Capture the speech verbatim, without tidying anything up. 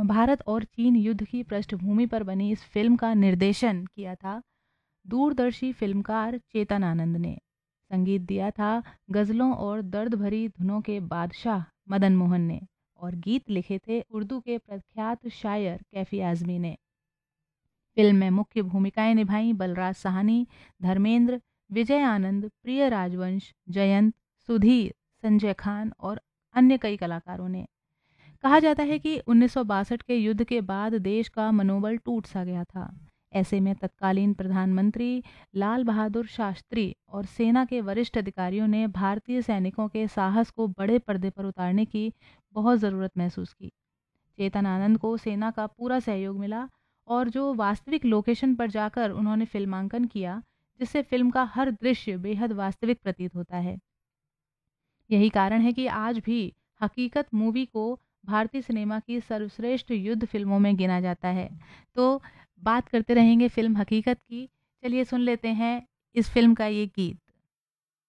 भारत और चीन युद्ध की पृष्ठभूमि पर बनी इस फिल्म का निर्देशन किया था दूरदर्शी फिल्मकार चेतन आनंद ने। संगीत दिया था गज़लों और दर्द भरी धुनों के बादशाह मदन मोहन ने, और गीत लिखे थे उर्दू के प्रख्यात शायर कैफी आज़मी ने। फिल्म में मुख्य भूमिकाएं निभाई बलराज साहनी, धर्मेंद्र, विजय आनंद, प्रिय राजवंश, जयंत, सुधीर, संजय खान और अन्य कई कलाकारों ने। कहा जाता है कि उन्नीस सौ बासठ के युद्ध के बाद देश का मनोबल टूट सा गया था। ऐसे में तत्कालीन प्रधानमंत्री लाल बहादुर शास्त्री और सेना के वरिष्ठ अधिकारियों ने भारतीय सैनिकों के साहस को बड़े पर्दे पर उतारने की बहुत ज़रूरत महसूस की। चेतन आनंद को सेना का पूरा सहयोग मिला और जो वास्तविक लोकेशन पर जाकर उन्होंने फिल्मांकन किया, जिससे फिल्म का हर दृश्य बेहद वास्तविक प्रतीत होता है। यही कारण है कि आज भी हकीकत मूवी को भारतीय सिनेमा की सर्वश्रेष्ठ युद्ध फिल्मों में गिना जाता है। तो बात करते रहेंगे फिल्म हकीकत की। चलिए सुन लेते हैं इस फिल्म का ये गीत।